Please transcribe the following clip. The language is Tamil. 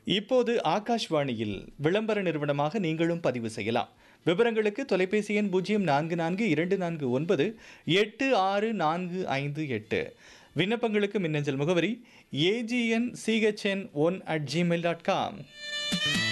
இப்போது ஆகாஷ்வாணியில் விளம்பர நிறுவனமாக நீங்களும் பதிவு செய்யலாம். விவரங்களுக்கு தொலைபேசி எண் 0424248645 விண்ணப்பங்களுக்கு மின்னஞ்சல் முகவரி agn.chn1@gmail.com.